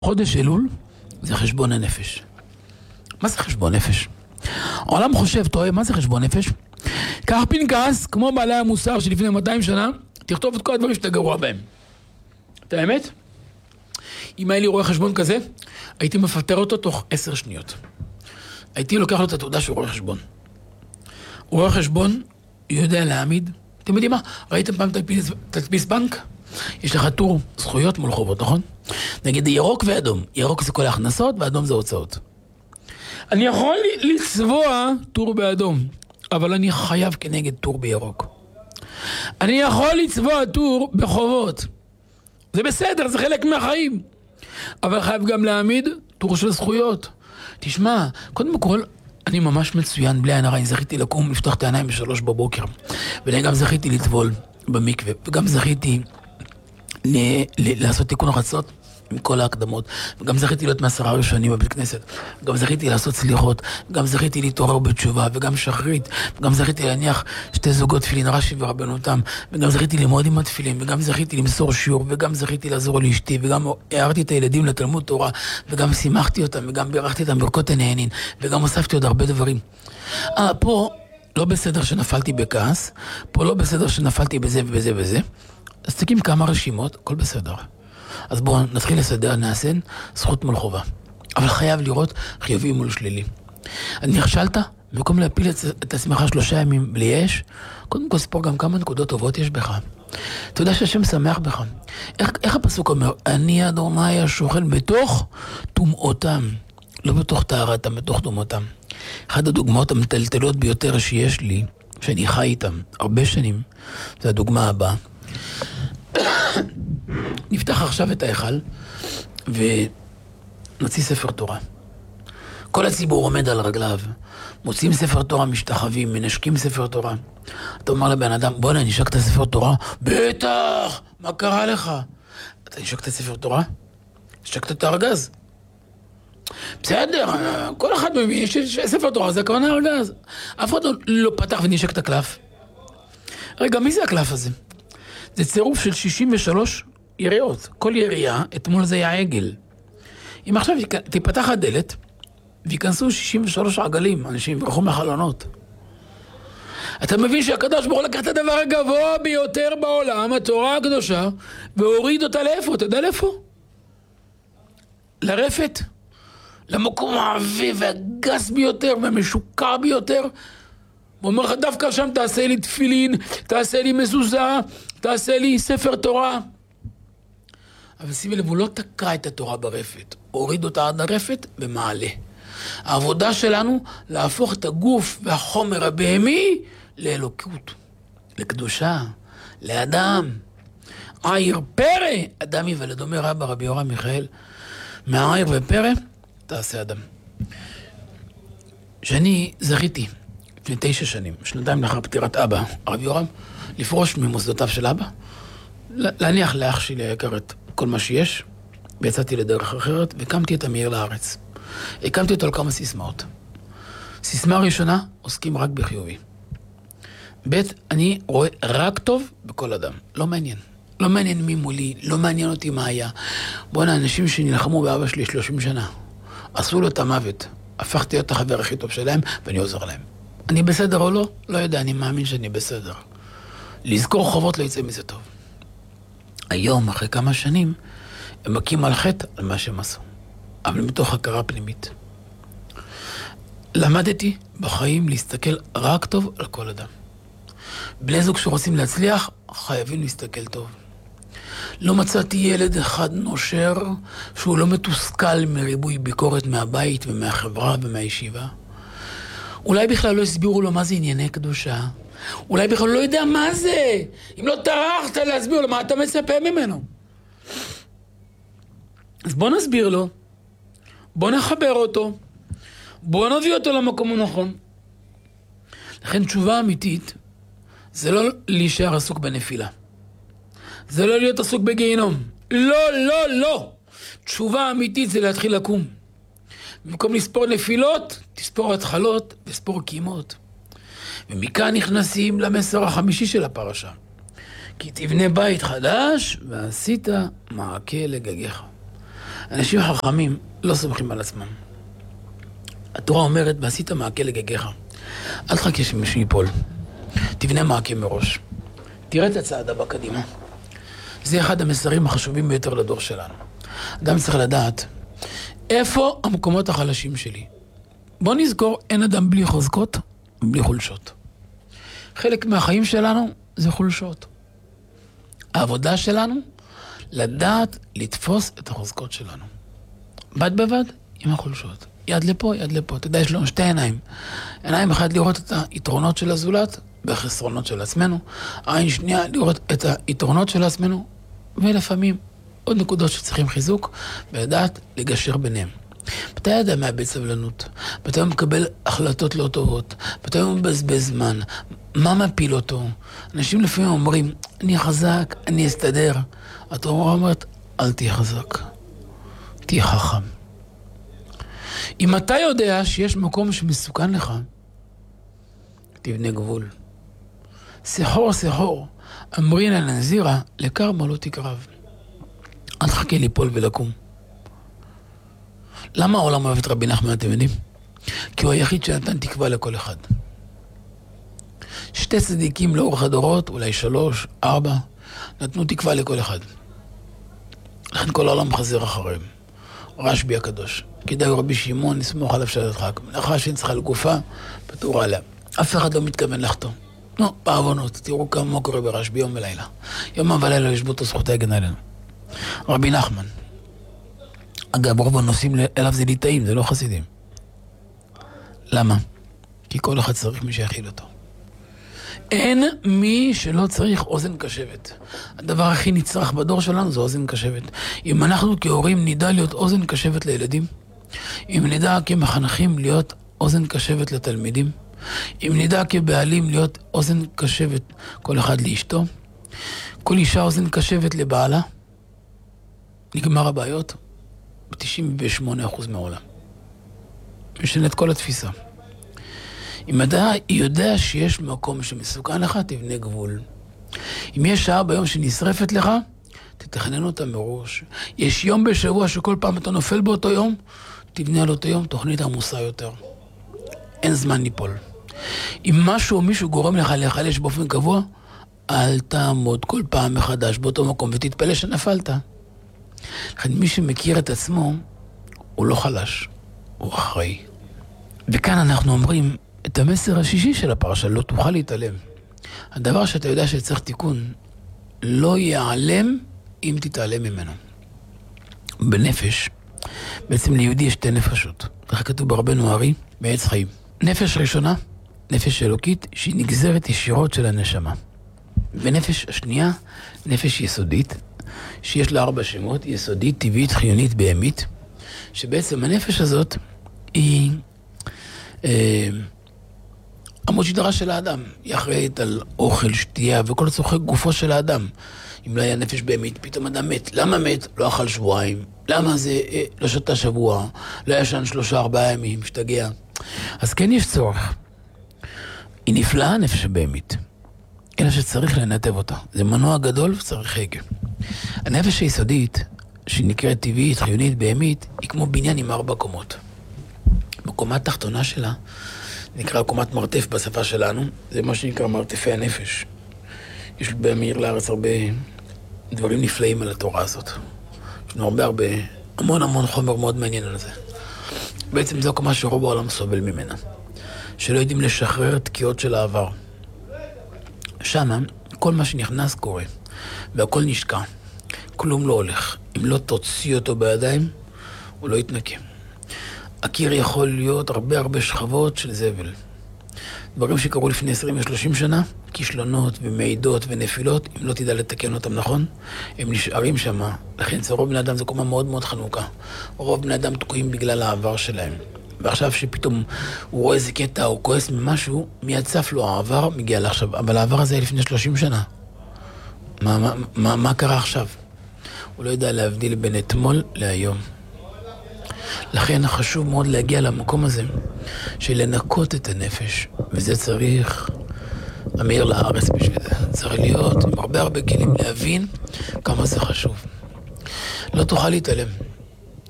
חודש אלול זה חשבון הנפש. מה זה חשבון נפש? העולם חושב, טועה, מה זה חשבון נפש? קח פנקס, כמו בעלי המוסר שלפני 200 שנה, תכתוב את כל הדברים שאתה גרוע בהם. את האמת? אם היה לי רואה חשבון כזה, הייתי מפטר אותו תוך 10 שניות. הייתי לוקח לו את התעודה של רואה חשבון. רואה חשבון יודע להעמיד. אתם יודעים מה? ראיתם פעם תדפיס בנק? יש לך טור זכויות מול חובות, נכון? נגיד ירוק ואדום. ירוק זה כל ההכנסות ואדום זה הוצאות. אני יכול לצבוע טור באדום, אבל אני חייב כנגד טור בירוק. אני יכול לצבוע טור בחובות. זה בסדר, זה חלק מהחיים. אבל חייב גם להעמיד טור של זכויות. תשמע, קודם כל, אני ממש מצוין, בלי עין הרע, אני זכיתי לקום, לפתוח את העיניים ב3 בבוקר. ואני גם זכיתי לטבול במקווה, וגם זכיתי לעשות תיקון החצות עם כל ההקדמות, וגם זכיתי להיות מ10 ראשונים בבית כנסת, וגם זכיתי לעשות סליחות, וגם זכיתי להתעורר בתשובה, וגם שחרית, וגם זכיתי להניח 2 זוגות תפילין, רש"י ורבנותם, וגם זכיתי ללמוד עם התפילין, וגם זכיתי למסור שיעור, וגם זכיתי לעזור לאשתי, וגם הערתי את הילדים לתלמוד תורה, וגם שימחתי אותם, וגם בירכתי אותם ברכות הנהנין, וגם הוספתי עוד הרבה דברים. פה לא בסדר שנפלתי בכעס, פה לא בסדר שנפלתי בזה ובזה וזה, אז תקים כמה רשימות, הכל בסדר. אז בואו נתחיל לסדר, נעשן, זכות מול חובה. אבל חייב לראות חיובי מול שלילי. נכשלת, במקום להפיל את עצמך 3 ימים בלי אש, קודם כל ספור גם כמה נקודות טובות יש בך. אתה יודע שהשם שמח בך. איך הפסוק אומר? אני אדוני השוכן בתוך טומאותם. לא בתוך טהרתם, בתוך טומאותם. אחת הדוגמאות המטלטלות ביותר שיש לי, שאני חי איתם הרבה שנים, זה הדוגמה הבאה. נפתח עכשיו את ההיכל ונוציא ספר תורה. כל הציבור עומד על רגליו, מוצאים ספר תורה, משתחווים, מנשקים ספר תורה. אתה אומר לבן אדם, בוא נשק את הספר תורה? בטח, מה קרה לך? אתה נשק את הספר תורה? נשקת את הארגז. בסדר, כל אחד מבין שספר תורה זה כמובן הארגז. אף אחד לא פתח ונשק את הקלף. רגע, מי זה הקלף הזה? זה צירוף של 63 יריות. כל ירייה, אתמול זה היה עגל. אם עכשיו תיפתח הדלת, ויכנסו 63 עגלים, אנשים יברחו מהחלונות. אתה מבין שהקדוש ברוך הוא לקח את הדבר הגבוה ביותר בעולם, התורה הקדושה, והוריד אותה לאיפה? אתה יודע לאיפה? לרפת. למקום העבי והגס ביותר והמשוקע ביותר. הוא אומר לך, דווקא שם תעשה לי תפילין, תעשה לי מזוזה, תעשה לי ספר תורה. אבל שימי לב, הוא לא תקע את התורה ברפת, הוריד אותה עד הרפת ומעלה. העבודה שלנו להפוך את הגוף והחומר הבהמי לאלוקות, לקדושה, לאדם. עיר פרא, אדם יוולד, אומר רבי יורם מיכאל, מהעיר ופרא תעשה אדם. שאני זכיתי לפני 9 שנים, 2 לאחר פטירת אבא, רבי יורם, לפרוש ממוסדותיו של אבא, להניח לאח שלי היקר את כל מה שיש, ויצאתי לדרך אחרת, והקמתי את המאיר לארץ. הקמתי אותו על כמה סיסמאות. סיסמה ראשונה, עוסקים רק בחיובי. ב', אני רואה רק טוב בכל אדם. לא מעניין. לא מעניין מי מולי, לא מעניין אותי מה היה. בוא'נה, אנשים שנלחמו באבא שלי 30 שנה, עשו לו את המוות. הפכתי להיות החבר הכי טוב שלהם, ואני עוזר להם. אני בסדר או לא? לא יודע, אני מאמין שאני בסדר. לזכור חובות לא יצא מזה טוב. היום, אחרי כמה שנים, הם מכים על חטא על מה שהם עשו. אבל מתוך הכרה פנימית. למדתי בחיים להסתכל רק טוב על כל אדם. בני זוג שרוצים להצליח, חייבים להסתכל טוב. לא מצאתי ילד אחד נושר שהוא לא מתוסכל מריבוי ביקורת מהבית ומהחברה ומהישיבה. אולי בכלל לא הסבירו לו מה זה ענייני קדושה. אולי בכלל לא יודע מה זה. אם לא טרחת להסביר לו מה אתה מצפה ממנו. אז בוא נסביר לו. בוא נחבר אותו. בוא נביא אותו למקום הנכון. לכן תשובה אמיתית זה לא להישאר עסוק בנפילה. זה לא להיות עסוק בגיהינום. לא, לא, לא. תשובה אמיתית זה להתחיל לקום. במקום לספור נפילות, תספור התחלות וספור קימות. ומכאן נכנסים למסר החמישי של הפרשה. כי תבנה בית חדש ועשית מעקה לגגיך. אנשים חכמים לא סומכים על עצמם. התורה אומרת, ועשית מעקה לגגיך. אל תחכה שמישהו ייפול. תבנה מעקה מראש. תראה את הצעד הבא קדימה. זה אחד המסרים החשובים ביותר לדור שלנו. אדם צריך לדעת איפה המקומות החלשים שלי. בוא נזכור, אין אדם בלי חוזקות ובלי חולשות. חלק מהחיים שלנו זה חולשות. העבודה שלנו, לדעת לתפוס את החוזקות שלנו. בד בבד עם החולשות. יד לפה, יד לפה. אתה יודע, יש לנו שתי עיניים. עיניים אחת לראות את היתרונות של הזולת והחסרונות של עצמנו. העין שנייה לראות את היתרונות של עצמנו, ולפעמים עוד נקודות שצריכים חיזוק, ולדעת לגשר ביניהם. מתי אדם מאבד סבלנות? מתי הוא מקבל החלטות לא טובות? מתי הוא מבזבז זמן? מה מפיל אותו? אנשים לפעמים אומרים, אני חזק, אני אסתדר. התורה אומרת, אל תהיה חזק. תהיה חכם. אם אתה יודע שיש מקום שמסוכן לך, תבנה גבול. סחור סחור, אמרין על הנזירה, לקרמה לא תקרב. אל תחכה ליפול ולקום. למה העולם אוהב את רבי נחמן, אתם יודעים? כי הוא היחיד שנתן תקווה לכל אחד. שתי צדיקים לאורך הדורות, אולי 3, 4, נתנו תקווה לכל אחד. לכן כל העולם חזר אחריהם. רשב"י הקדוש. כדאי רבי שמעון, נסמוך עליו שלדחק. מלאכה שנצחה לגופה, פטור עליה. אף אחד לא מתכוון לחתום. לא, בעוונות. תראו כמה קורה ברשב"י יום ולילה. יום ולילה יש בו זכות ההגנה עלינו. רבי נחמן. אגב, רוב הנושאים אליו זה ליטאים, זה לא חסידים. למה? כי כל אחד צריך מי שיכיל אותו. אין מי שלא צריך אוזן קשבת. הדבר הכי נצרך בדור שלנו זה אוזן קשבת. אם אנחנו כהורים נדע להיות אוזן קשבת לילדים, אם נדע כמחנכים להיות אוזן קשבת לתלמידים, אם נדע כבעלים להיות אוזן קשבת כל אחד לאשתו, כל אישה אוזן קשבת לבעלה, נגמר הבעיות ב-98% מהעולם. משנה את כל התפיסה. אם אתה יודע שיש מקום שמסוכן לך, תבנה גבול. אם יש שעה ביום שנשרפת לך, תתכנן אותה מראש. יש יום בשבוע שכל פעם אתה נופל באותו יום, תבנה על אותו יום תוכנית עמוסה יותר. אין זמן ליפול. אם משהו או מישהו גורם לך להיחלש באופן קבוע, אל תעמוד כל פעם מחדש באותו מקום ותתפלא שנפלת. לכן מי שמכיר את עצמו, הוא לא חלש, הוא אחראי. וכאן אנחנו אומרים את המסר השישי של הפרשה, לא תוכל להתעלם. הדבר שאתה יודע שצריך תיקון, לא ייעלם אם תתעלם ממנו. בנפש, בעצם ליהודי יש שתי נפשות. ככה כתוב ברבנו הארי, בעץ חיים. נפש ראשונה, נפש אלוקית, שהיא נגזרת ישירות של הנשמה. בנפש השנייה, נפש יסודית, שיש לה 4 שמות, יסודית, טבעית, חיונית, בהמית, שבעצם הנפש הזאת היא עמוד שדרה של האדם. היא אחראית על אוכל, שתייה וכל צורכי גופו של האדם. אם לא היה נפש בהמית, פתאום אדם מת. למה מת? לא אכל שבועיים. למה זה לא שתה שבוע? לא ישן 3-4 ימים, משתגע. אז כן יש צורך. היא נפלאה נפש בהמית. אלא שצריך לנתב אותה. זה מנוע גדול וצריך הגה. הנפש היסודית, שנקראת טבעית, חיונית, בהמית, היא כמו בניין עם 4 קומות. בקומה התחתונה שלה, נקרא קומת מרתף בשפה שלנו, זה מה שנקרא מרתפי הנפש. יש במאיר לארץ הרבה דברים נפלאים על התורה הזאת. יש לנו הרבה, המון חומר מאוד מעניין על זה. בעצם זו הקומה שרוב העולם סובל ממנה. שלא יודעים לשחרר תקיעות של העבר. שמה, כל מה שנכנס קורה, והכל נשקע. כלום לא הולך. אם לא תוציא אותו בידיים, הוא לא יתנקם. הקיר יכול להיות הרבה שכבות של זבל. דברים שקרו לפני 20 ו-30 שנה, כישלונות ומעידות ונפילות, אם לא תדע לתקן אותם נכון, הם נשארים שם. לכן רוב בני אדם זו קומה מאוד חנוכה. רוב בני אדם תקועים בגלל העבר שלהם. ועכשיו שפתאום הוא רואה איזה קטע או כועס ממשהו, מיד צף לו העבר, מגיע לעכשיו. אבל העבר הזה היה לפני 30 שנה. מה קרה עכשיו? הוא לא יודע להבדיל בין אתמול להיום. לכן חשוב מאוד להגיע למקום הזה של לנקות את הנפש, וזה צריך אמיר לארץ בשביל זה. צריך להיות עם הרבה כלים להבין כמה זה חשוב. לא תוכל להתעלם.